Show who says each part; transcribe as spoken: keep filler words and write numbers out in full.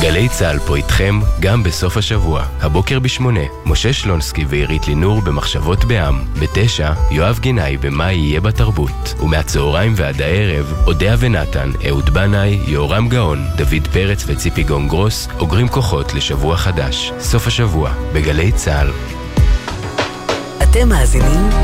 Speaker 1: גלי צהל פה איתכם גם בסוף השבוע. הבוקר בשמונה, משה שלונסקי ועירית לינור במחשבות בעם. בתשע, יואב גינאי במה יהיה בתרבות. ומהצהריים ועד הערב, אודיה ונתן, אהוד בנאי, יורם גאון, דוד פרץ וציפי גונגרוס, אוגרים כוחות לשבוע חדש. סוף השבוע, בגלי צהל.
Speaker 2: אתם מאזינים